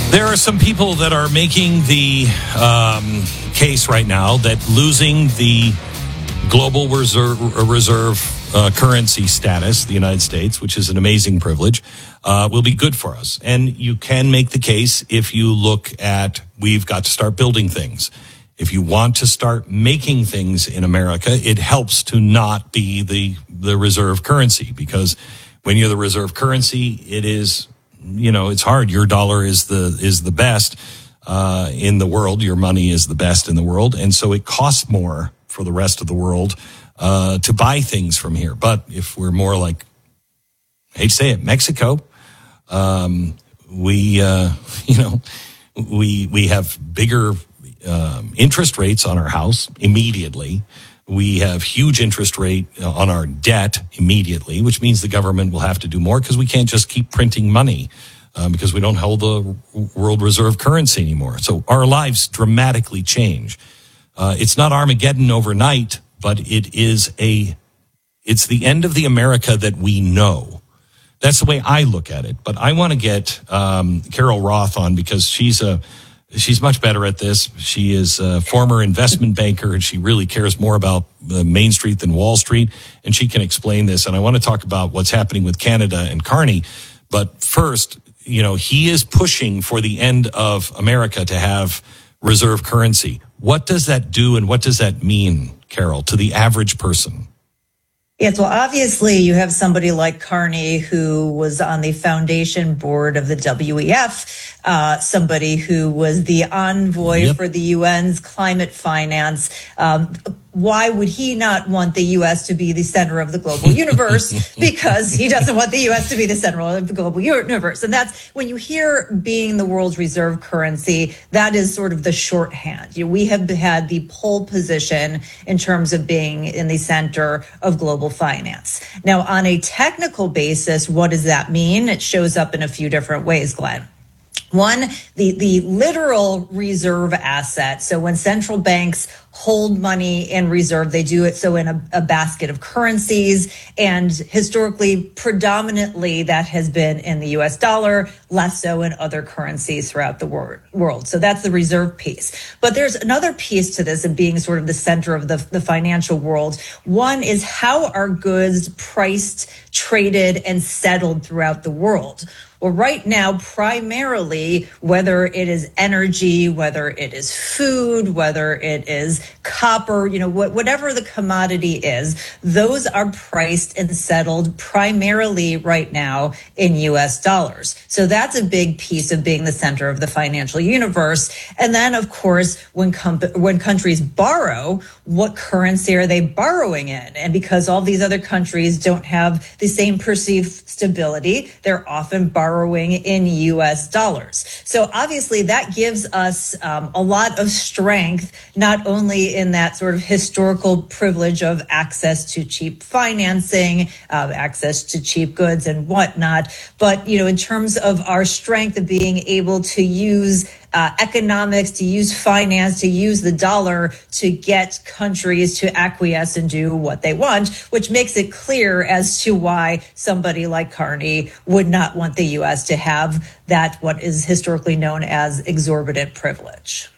There are some people that are making the case right now that losing the global reserve currency status, the United States, which is an amazing privilege, will be good for us. And you can make the case if you look at, we've got to start building things. If you want to start making things in America, it helps to not be the reserve currency, because when you're the reserve currency, it is, it's hard. Your dollar is the best in the world. Your money is the best in the world. And so it costs more for the rest of the world to buy things from here. But if we're more like, I hate to say it, Mexico, we have bigger interest rates on our house immediately. We have huge interest rate on our debt immediately, which means the government will have to do more because we can't just keep printing money because we don't hold the world reserve currency anymore. So our lives dramatically change. It's not Armageddon overnight, but it's the end of the America that we know. That's the way I look at it. But I want to get Carol Roth on because she's much better at this. She is a former investment banker, and she really cares more about Main Street than Wall Street, and she can explain this. And I want to talk about what's happening with Canada and Carney. But first, he is pushing for the end of America to have reserve currency. What does that do, and what does that mean, Carol, to the average person? Yes, well, obviously you have somebody like Carney who was on the foundation board of the WEF, somebody who was the envoy for the UN's climate finance. Why would he not want the U.S. to be the center of the global universe? Because he doesn't want the U.S. to be the center of the global universe. And that's when you hear being the world's reserve currency, that is sort of the shorthand. We have had the pole position in terms of being in the center of global finance. Now, on a technical basis, what does that mean? It shows up in a few different ways, Glenn. One, the literal reserve asset. So when central banks hold money in reserve, they do it so in a basket of currencies. And historically, predominantly, that has been in the US dollar, less so in other currencies throughout the world. So that's the reserve piece. But there's another piece to this of being sort of the center of the financial world. One is how are goods priced, traded, and settled throughout the world? Well, right now, primarily, whether it is energy, whether it is food, whether it is copper, whatever the commodity is, those are priced and settled primarily right now in U.S. dollars. So that's a big piece of being the center of the financial universe. And then, of course, when countries borrow, what currency are they borrowing in? And because all these other countries don't have the same perceived stability, they're often borrowing in U.S. dollars. So obviously that gives us a lot of strength, not only in that sort of historical privilege of access to cheap financing, access to cheap goods and whatnot, but, in terms of our strength of being able to use economics, to use finance, to use the dollar to get countries to acquiesce and do what they want, which makes it clear as to why somebody like Carney would not want the U.S. to have that, what is historically known as exorbitant privilege.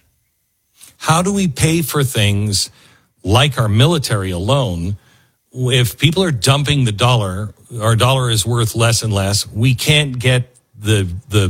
How do we pay for things like our military alone? If people are dumping the dollar, our dollar is worth less and less. We can't get the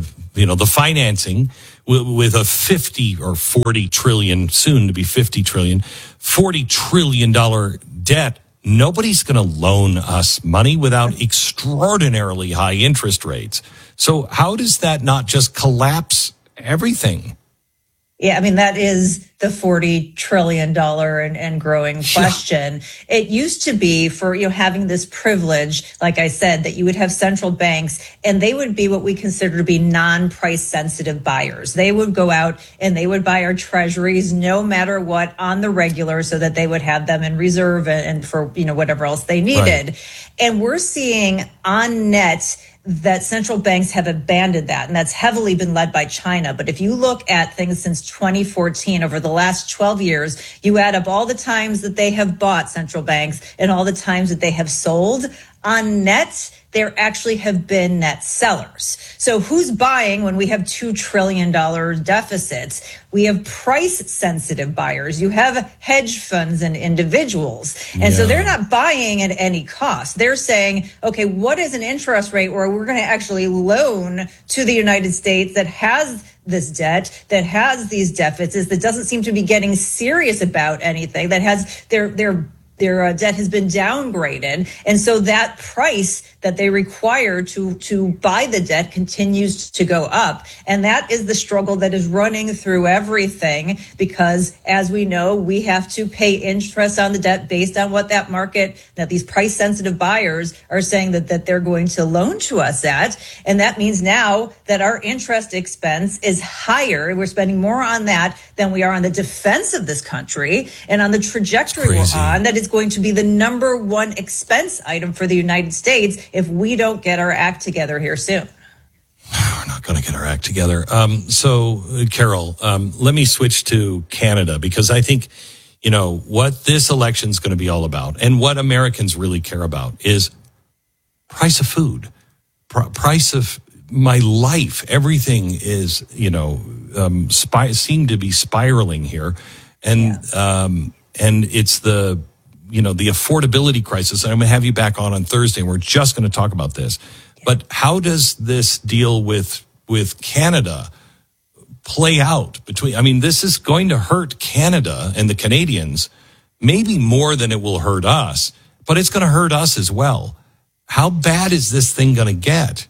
financing with a 50 or 40 trillion, soon to be 50 trillion, $40 trillion debt. Nobody's going to loan us money without extraordinarily high interest rates. So how does that not just collapse everything? Yeah, I mean, that is the $40 trillion and growing question. Yeah. It used to be for, having this privilege, like I said, that you would have central banks and they would be what we consider to be non-price sensitive buyers. They would go out and they would buy our treasuries no matter what on the regular so that they would have them in reserve and for, whatever else they needed. Right. And we're seeing on net that central banks have abandoned that, and that's heavily been led by China. But if you look at things since 2014, over the last 12 years, you add up all the times that they have bought central banks and all the times that they have sold, on net, there actually have been net sellers. So who's buying when we have $2 trillion deficits? We have price-sensitive buyers. You have hedge funds and individuals. And so they're not buying at any cost. They're saying, okay, what is an interest rate where we're going to actually loan to the United States that has this debt, that has these deficits, that doesn't seem to be getting serious about anything, that has their debt has been downgraded. And so that price that they require to buy the debt continues to go up. And that is the struggle that is running through everything, because as we know, we have to pay interest on the debt based on what that market, that these price sensitive buyers are saying that they're going to loan to us at. And that means now that our interest expense is higher. We're spending more on that than we are on the defense of this country and on the trajectory we're on. That is going to be the number one expense item for the United States if we don't get our act together here soon. We're not going to get our act together. So, Carol, let me switch to Canada, because I think, you know, what this election is going to be all about and what Americans really care about is price of food, price of my life. Everything is, you know, seem to be spiraling here. And it's the, you know, the affordability crisis. And I'm going to have you back on Thursday, and we're just going to talk about this. But how does this deal with Canada play out between? I mean, this is going to hurt Canada and the Canadians maybe more than it will hurt us, but it's going to hurt us as well. How bad is this thing going to get?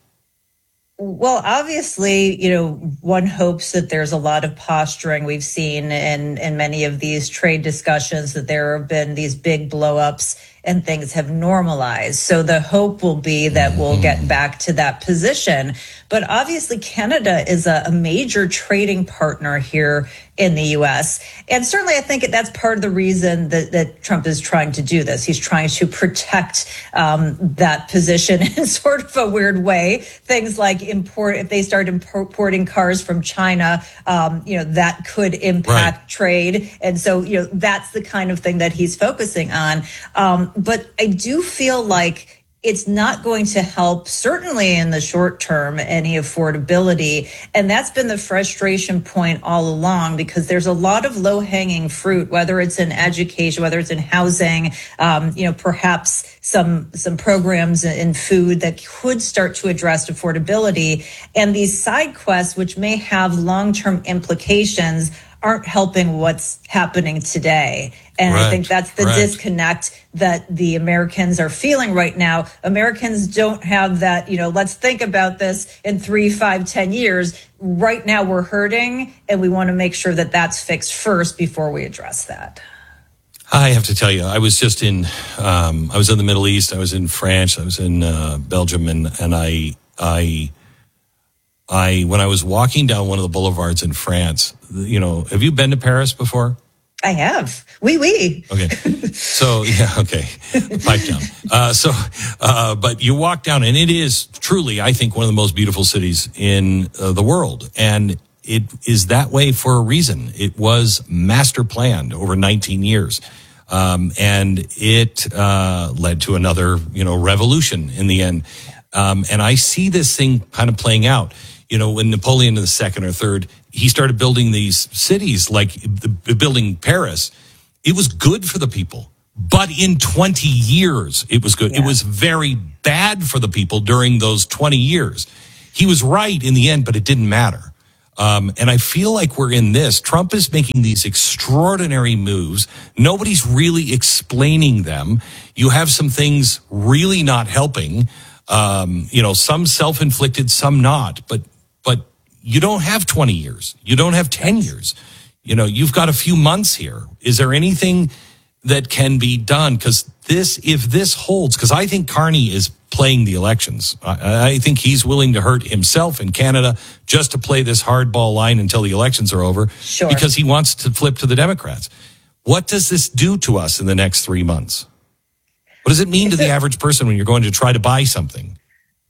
Well, obviously, you know, one hopes that there's a lot of posturing. We've seen in many of these trade discussions that there have been these big blow-ups and things have normalized. So the hope will be that we'll get back to that position. But obviously, Canada is a major trading partner here in the U.S. And certainly, I think that's part of the reason that Trump is trying to do this. He's trying to protect that position in sort of a weird way. Things like if they start importing cars from China, you know, that could impact trade. And so, you know, that's the kind of thing that he's focusing on. But I do feel like it's not going to help, certainly in the short term, any affordability. And that's been the frustration point all along, because there's a lot of low-hanging fruit, whether it's in education, whether it's in housing, you know, perhaps some programs in food that could start to address affordability. And these side quests, which may have long-term implications, aren't helping what's happening today. And I think that's the disconnect that the Americans are feeling right now. Americans don't have that, you know, let's think about this in 3, 5, 10 years. Right now we're hurting, and we want to make sure that that's fixed first before we address that. I have to tell you, I was just in, I was in the Middle East, I was in France, I was in Belgium, and I when I was walking down one of the boulevards in France, you know, have you been to Paris before? I have. Oui. Okay. So, yeah, okay. Pipe down. But you walk down, and it is truly, I think, one of the most beautiful cities in the world. And it is that way for a reason. It was master planned over 19 years. And it led to another, you know, revolution in the end. And I see this thing kind of playing out. You know, when Napoleon II or III, he started building these cities, like building Paris. It was good for the people. But in 20 years, it was good. Yeah. It was very bad for the people during those 20 years. He was right in the end, but it didn't matter. And I feel like we're in this. Trump is making these extraordinary moves. Nobody's really explaining them. You have some things really not helping. You know, some self-inflicted, some not. But you don't have 20 years. You don't have 10 years. You know, you've got a few months here. Is there anything that can be done? Because if this holds, because I think Carney is playing the elections. I think he's willing to hurt himself in Canada just to play this hardball line until the elections are over. Sure. Because he wants to flip to the Democrats. What does this do to us in the next 3 months? What does it mean to the average person when you're going to try to buy something?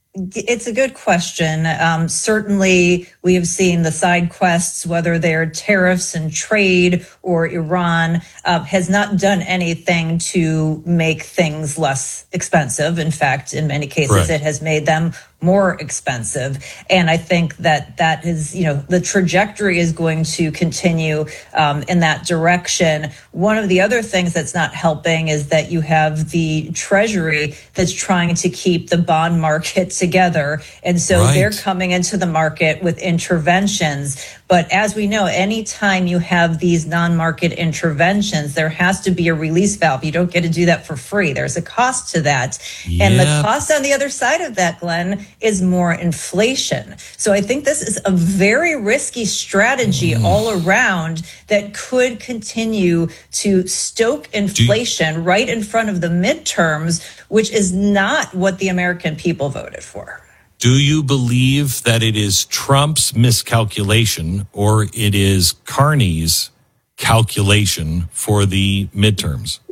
It's a good question. Certainly, we have seen the side quests, whether they're tariffs and trade or Iran, has not done anything to make things less expensive. In fact, in many cases, Correct. It has made them more expensive. And I think that is, the trajectory is going to continue in that direction. One of the other things that's not helping is that you have the Treasury that's trying to keep the bond market together. And so They're coming into the market with interventions. But as we know, anytime you have these non-market interventions, there has to be a release valve. You don't get to do that for free. There's a cost to that. Yep. And the cost on the other side of that, Glenn, is more inflation. So I think this is a very risky strategy all around that could continue to stoke inflation right in front of the midterms, which is not what the American people voted for. Do you believe that it is Trump's miscalculation or it is Carney's calculation for the midterms?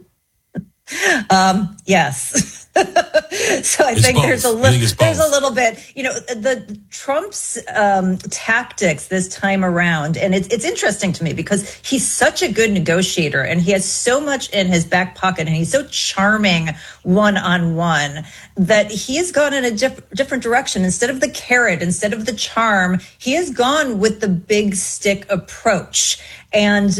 Yes. So I think there's a little bit, the Trump's tactics this time around. And it's interesting to me because he's such a good negotiator and he has so much in his back pocket and he's so charming one-on-one that he has gone in a different direction. Instead of the carrot, instead of the charm, he has gone with the big stick approach. And,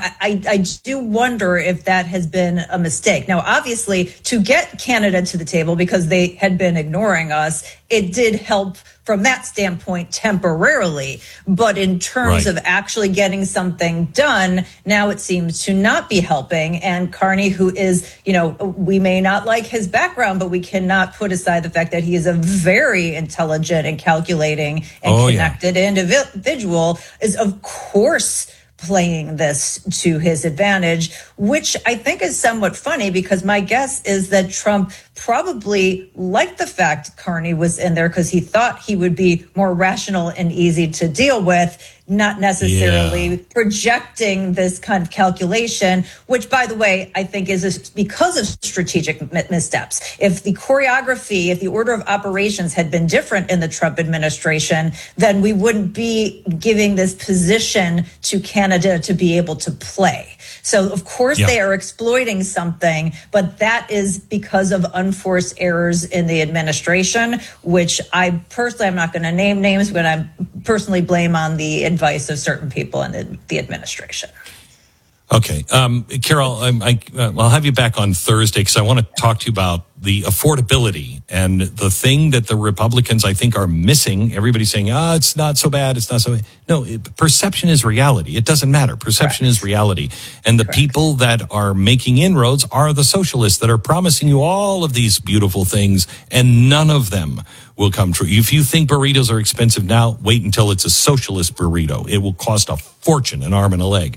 I do wonder if that has been a mistake. Now, obviously, to get Canada to the table because they had been ignoring us, it did help from that standpoint temporarily. But in terms of actually getting something done, now it seems to not be helping. And Carney, who is, we may not like his background, but we cannot put aside the fact that he is a very intelligent and calculating and connected individual, is of course playing this to his advantage, which I think is somewhat funny because my guess is that Trump probably liked the fact Carney was in there because he thought he would be more rational and easy to deal with, not necessarily projecting this kind of calculation, which, by the way, I think is because of strategic missteps. If the choreography, if the order of operations had been different in the Trump administration, then we wouldn't be giving this position to Canada to be able to play. So, of course, they are exploiting something, but that is because of unforced errors in the administration, which I'm not going to name names, but I personally blame on the advice of certain people in the administration. Okay. Carol, I'll have you back on Thursday because I want to talk to you about the affordability and the thing that the Republicans, I think, are missing. Everybody's saying, it's not so bad. It's not so bad. No, perception is reality. It doesn't matter. Perception is reality. And the people that are making inroads are the socialists that are promising you all of these beautiful things, and none of them will come true. If you think burritos are expensive now, wait until it's a socialist burrito. It will cost a fortune, an arm and a leg.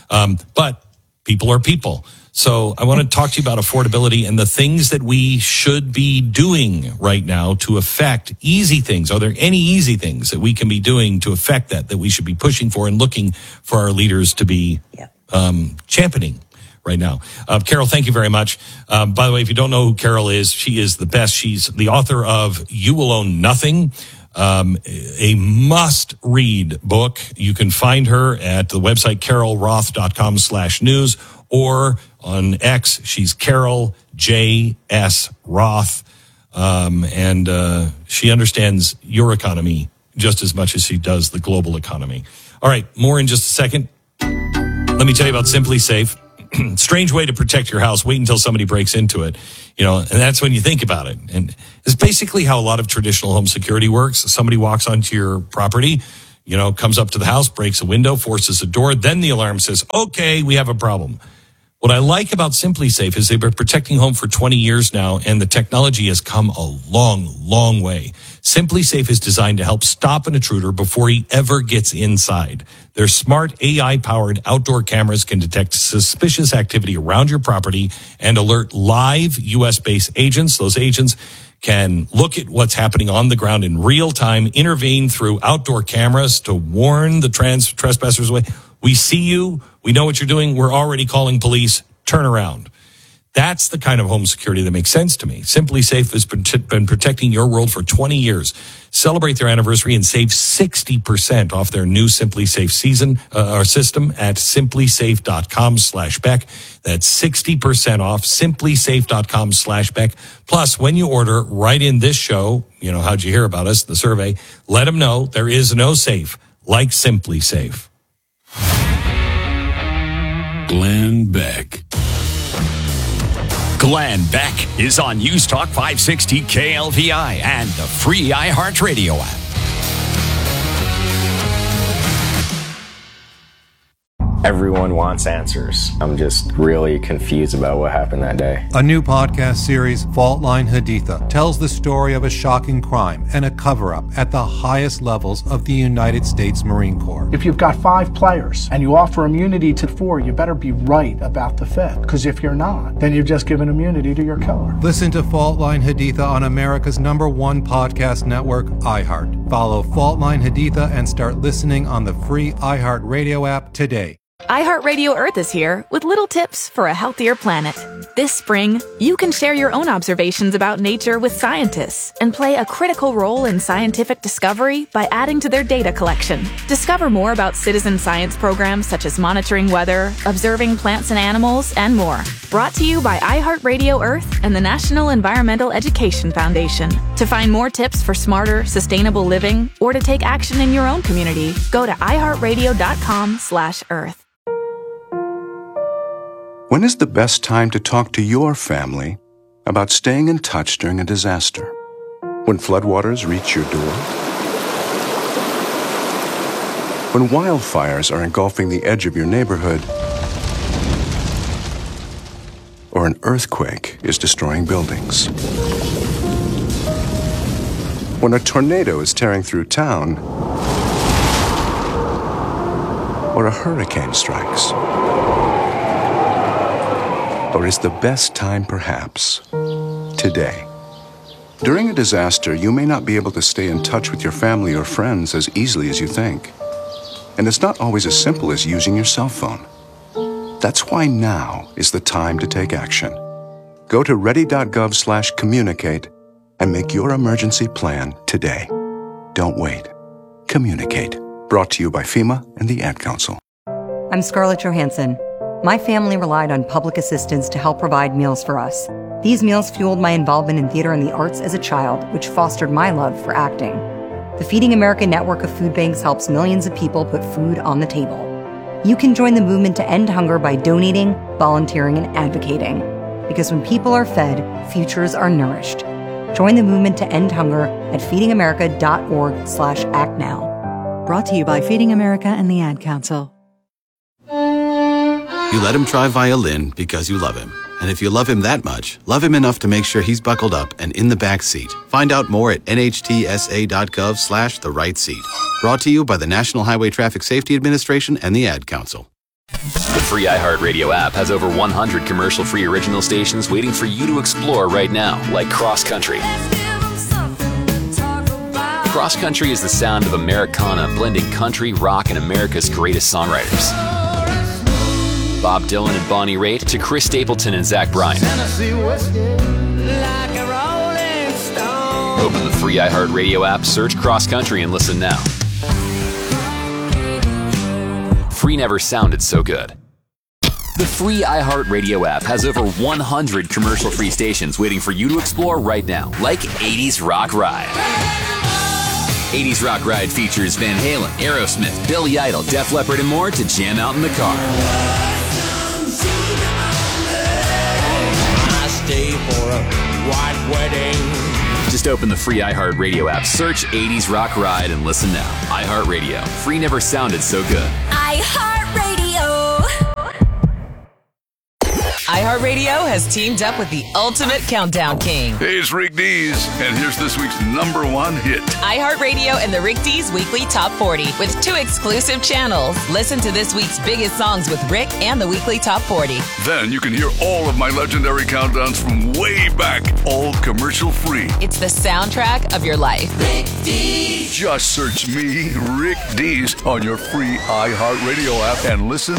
But people are people. So I want to talk to you about affordability and the things that we should be doing right now to affect easy things. Are there any easy things that we can be doing to affect that we should be pushing for and looking for our leaders to be championing right now? Carol, thank you very much. By the way, if you don't know who Carol is, she is the best. She's the author of You Will Own Nothing, a must-read book. You can find her at the website carolroth.com/news or on X. She's Carol J.S. Roth. And she understands your economy just as much as she does the global economy. All right, more in just a second. Let me tell you about Simply Safe. Strange way to protect your house. Wait until somebody breaks into it, and that's when you think about it. And it's basically how a lot of traditional home security works. Somebody walks onto your property, comes up to the house, breaks a window, forces a door. Then the alarm says, okay, we have a problem. What I like about Simply Safe is they've been protecting home for 20 years now, and the technology has come a long, long way. Simply Safe is designed to help stop an intruder before he ever gets inside. Their smart AI-powered outdoor cameras can detect suspicious activity around your property and alert live U.S.-based agents. Those agents can look at what's happening on the ground in real time, intervene through outdoor cameras to warn the trespassers away. We see you. We know what you're doing. We're already calling police. Turn around. That's the kind of home security that makes sense to me. Simply Safe has been protecting your world for 20 years. Celebrate their anniversary and save 60% off their new Simply Safe system at simplysafe.com/Beck. That's 60% off simplysafe.com/Beck. Plus, when you order, write in this show, how'd you hear about us, the survey, let them know there is no safe like Simply Safe. Glenn Beck. Glenn Beck is on News Talk 560 KLVI and the free iHeartRadio app. Everyone wants answers. I'm just really confused about what happened that day. A new podcast series, Fault Line Haditha, tells the story of a shocking crime and a cover-up at the highest levels of the United States Marine Corps. If you've got 5 players and you offer immunity to 4, you better be right about the 5th. Because if you're not, then you've just given immunity to your killer. Listen to Fault Line Haditha on America's #1 podcast network, iHeart. Follow Fault Line Haditha and start listening on the free iHeartRadio app today. iHeartRadio Earth is here with little tips for a healthier planet. This spring, you can share your own observations about nature with scientists and play a critical role in scientific discovery by adding to their data collection. Discover more about citizen science programs such as monitoring weather, observing plants and animals, and more. Brought to you by iHeartRadio Earth and the National Environmental Education Foundation. To find more tips for smarter, sustainable living or to take action in your own community, go to iHeartRadio.com/Earth. When is the best time to talk to your family about staying in touch during a disaster? When floodwaters reach your door? When wildfires are engulfing the edge of your neighborhood? Or an earthquake is destroying buildings? When a tornado is tearing through town? Or a hurricane strikes? Or is the best time perhaps today? During a disaster, you may not be able to stay in touch with your family or friends as easily as you think. And it's not always as simple as using your cell phone. That's why now is the time to take action. Go to ready.gov/communicate and make your emergency plan today. Don't wait. Communicate. Brought to you by FEMA and the Ad Council. I'm Scarlett Johansson. My family relied on public assistance to help provide meals for us. These meals fueled my involvement in theater and the arts as a child, which fostered my love for acting. The Feeding America network of food banks helps millions of people put food on the table. You can join the movement to end hunger by donating, volunteering, and advocating. Because when people are fed, futures are nourished. Join the movement to end hunger at feedingamerica.org/actnow. Brought to you by Feeding America and the Ad Council. You let him try violin because you love him. And if you love him that much, love him enough to make sure he's buckled up and in the back seat. Find out more at nhtsa.gov/the-right-seat. Brought to you by the National Highway Traffic Safety Administration and the Ad Council. The free iHeartRadio app has over 100 commercial-free original stations waiting for you to explore right now, like Cross Country. Cross Country is the sound of Americana blending country, rock, and America's greatest songwriters. Bob Dylan and Bonnie Raitt to Chris Stapleton and Zach Bryan. Open the free iHeartRadio app, search Cross Country, and listen now. Free never sounded so good. The free iHeartRadio app has over 100 commercial-free stations waiting for you to explore right now, like 80s Rock Ride. 80s Rock Ride features Van Halen, Aerosmith, Billy Idol, Def Leppard, and more to jam out in the car. For a white wedding. Just open the free iHeartRadio app, search 80s Rock Ride, and listen now. iHeartRadio. Free never sounded so good. iHeartRadio. iHeartRadio has teamed up with the Ultimate Countdown King. Hey, it's Rick Dees, and here's this week's #1 hit. iHeartRadio and the Rick Dees Weekly Top 40 with 2 exclusive channels. Listen to this week's biggest songs with Rick and the Weekly Top 40. Then you can hear all of my legendary countdowns from way back, all commercial free. It's the soundtrack of your life. Rick Dees. Just search me, Rick Dees, on your free iHeartRadio app and listen